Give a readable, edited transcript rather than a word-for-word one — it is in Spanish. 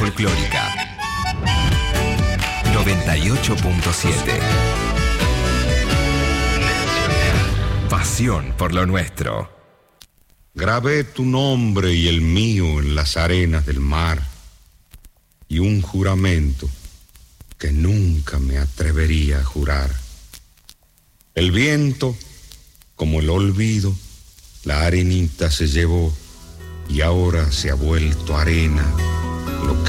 Folclórica 98.7. Pasión por lo nuestro. Grabé tu nombre y el mío en las arenas del mar, y un juramento que nunca me atrevería a jurar. El viento, como el olvido, la arenita se llevó, y ahora se ha vuelto arena lo que